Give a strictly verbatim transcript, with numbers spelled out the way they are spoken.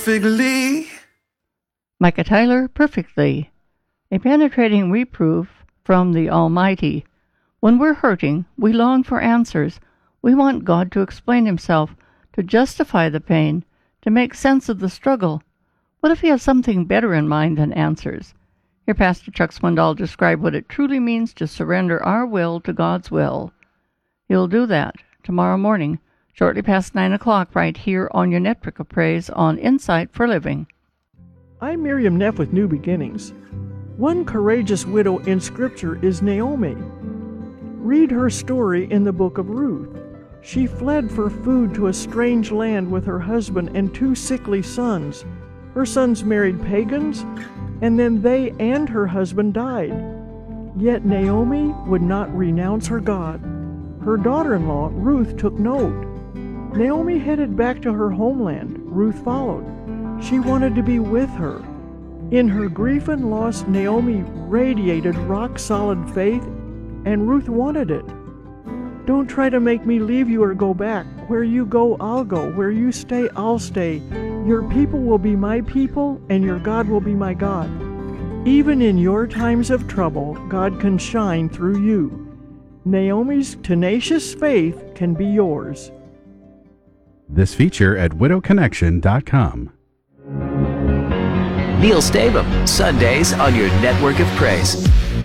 Perfectly. Micah Tyler, Perfectly. A penetrating reproof from the Almighty. When we're hurting, we long for answers. We want God to explain himself, to justify the pain, to make sense of the struggle. What if he has something better in mind than answers? Hear Pastor Chuck Swindoll describe what it truly means to surrender our will to God's will. He'll do that tomorrow morning, shortly past nine o'clock, right here on your Network of Praise on Insight for Living. I'm Miriam Neff with New Beginnings. One courageous widow in Scripture is Naomi. Read her story in the book of Ruth. She fled for food to a strange land with her husband and two sickly sons. Her sons married pagans, and then they and her husband died. Yet Naomi would not renounce her God. Her daughter-in-law, Ruth, took note. Naomi headed back to her homeland. Ruth followed. She wanted to be with her. In her grief and loss, Naomi radiated rock-solid faith, and Ruth wanted it. Don't try to make me leave you or go back. Where you go, I'll go. Where you stay, I'll stay. Your people will be my people, and your God will be my God. Even in your times of trouble, God can shine through you. Naomi's tenacious faith can be yours. This feature at widow connection dot com. Neil Stavum, Sundays on your Network of Praise.